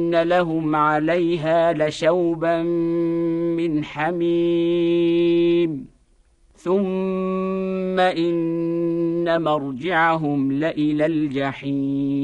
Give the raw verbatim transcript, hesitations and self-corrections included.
لهم عليها لشوبا من حميم ثم إن مرجعهم لإلى الجحيم